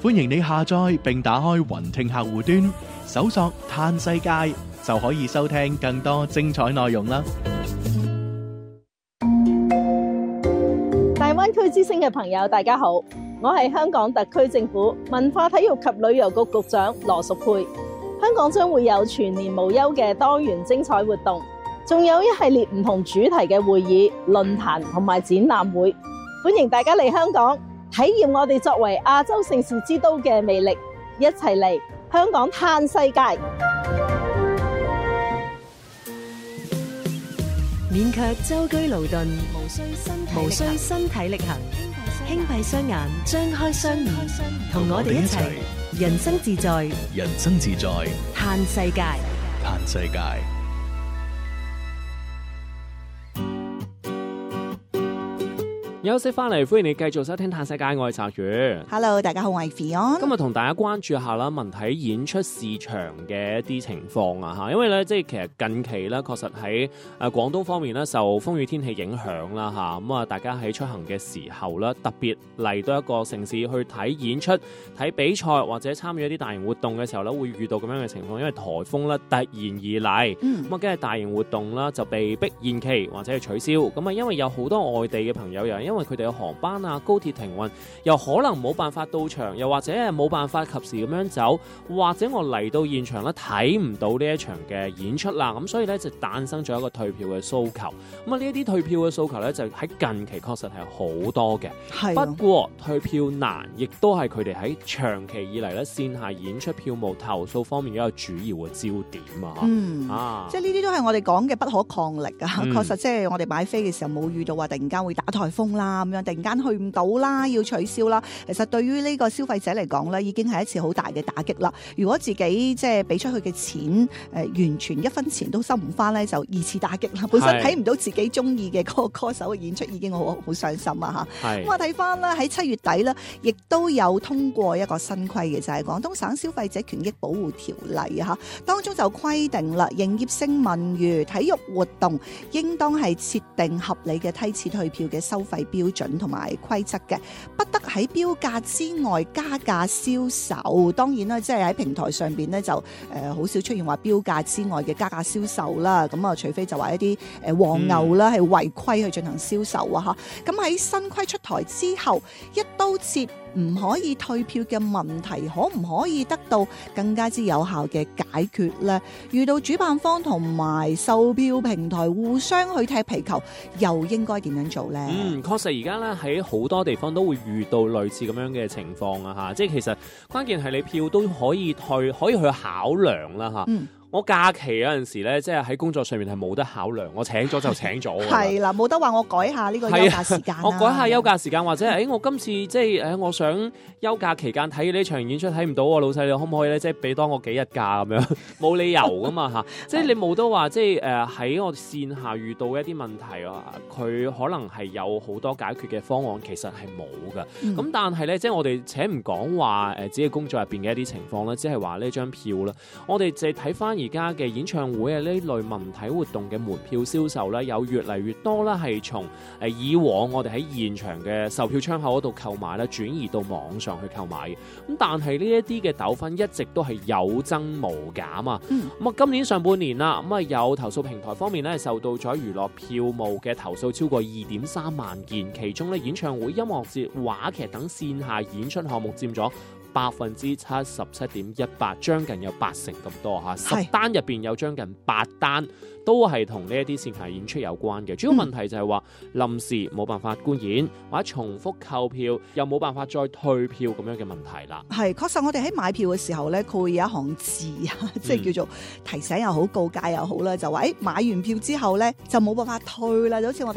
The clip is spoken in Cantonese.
歡迎你下載並打開雲聽客戶端，搜索嘆世界就可以收聽更多精彩內容啦。 大灣區之聲嘅朋友，大家好，我係香港特區政府文化體育及旅遊局局長羅淑佩。香港將會有全年無休嘅多元精彩活動，仲有一系列唔同主題嘅會議、論壇同埋展覽會，歡迎大家嚟香港體驗我哋作為亞洲盛事之都嘅魅力，一齊嚟香港嘆世界。 免卻舟車勞頓，無需身體力行，輕閉雙眼，張開雙耳，同我哋一齊人生自在， 人生自在， 嘆世界， 嘆世界。 休息翻嚟，歡迎你繼續收聽《嘆世界》，我係澤宇。 Hello， 大家好，我係 Fion。 今日同大家關注下啦，文體演出市場嘅一啲情況啊嚇，因為咧即係其實近期咧確實喺廣東方面咧受風雨天氣影響啦嚇，咁啊大家喺出行嘅時候咧，特別嚟到一個城市去睇演出、睇比賽或者參與一啲大型活動嘅時候咧，會遇到咁樣嘅情況，因為颱風咧突然而嚟，咁啊跟住大型活動啦就被逼延期或者係取消，咁啊因為有好多外地嘅朋友又因為佢哋嘅航班啊、高鐵停運，又可能冇辦法到場，又或者係冇辦法及時咁樣走，或者我嚟到現場咧睇唔到呢一場嘅演出啦，咁所以咧就誕生咗一個退票嘅訴求。咁啊呢一啲退票嘅訴求咧就喺近期確實係好多嘅。不過退票難，亦都係佢哋喺長期以嚟咧線下演出票務投訴方面一個主要嘅焦點啊。 即係呢啲都係我哋講嘅不可抗力啊。確實即係我哋買飛嘅時候冇遇到話突然間會打颱風啦，咁樣突然間去唔到啦，要取消啦。其實對於呢個消費者嚟講咧，已經係一次好大嘅打擊啦。如果自己即係俾出去嘅錢完全一分錢都收唔翻咧，就二次打擊啦。本身睇唔到自己中意嘅嗰個歌手嘅演出已經好傷心啊嚇。咁我睇翻咧喺7月底咧，亦都有通過一個新規嘅，就係廣東省消費者權益保護條例啊嚇。當中就規定啦，營業性文娛體育活動應當係設定合理嘅梯次退票嘅收費標準同埋規則嘅，不得喺標價之外加價銷售。當然啦，即係喺平台上邊咧就好少出現話標價之外嘅加價銷售啦。咁啊，除非就話一啲黃牛啦係違規去進行銷售啊嚇。咁喺新規出台之後，一刀切唔可以退票嘅問題，可唔可以得到更加之有效嘅解決呢？遇到主辦方同埋售票平台互相去踢皮球，又應該點樣做呢？ 確實而家咧喺好多地方都會遇到類似咁樣嘅情況啊嚇，即係其實關鍵係你票都可以退，可以去考量啦嚇。我假期有陣時咧，即係喺工作上面係冇得考量，我請咗就請咗。 係啦，冇得話我改下呢個休假時間。 我改下休假時間，或者我今次即係我想休假期間睇呢場演出睇唔到喎，老細你可唔可以咧即係俾多我幾日假咁樣？冇理由噶嘛嚇，即係你冇得話即係喺我線下遇到一啲問題啊，佢可能係有好多解決嘅方案，其實係冇㗎。咁但係咧，即係我哋且唔講話自己工作入邊嘅一啲情況咧，只係話呢張票啦，我哋就睇翻而家嘅演唱會啊，呢類文體活動嘅門票銷售咧，有越嚟越多啦，係從以往我哋喺現場嘅售票窗口嗰度購買咧，轉移到網上去購買嘅。咁但係呢一啲嘅糾紛一直都係有增無減啊。咁啊，今年上半年啦，咁啊有投訴平台方面咧，受到咗娛樂票務嘅投訴超過2.3萬件，其中咧演唱會、音樂節、話劇等線下演出項目佔咗77.18%，將近有80%咁多嚇。10單入邊有將近8單都係同呢一啲線下演出有關嘅。主要問題就係話臨時冇辦法觀演，或者重複購票又冇辦法再退票咁樣嘅問題啦。 係確實，我哋喺買票嘅時候咧，佢會有一行字啊，即係叫做提醒又好、告誡又好啦，就話買完票之後咧就冇辦法退啦，就好似我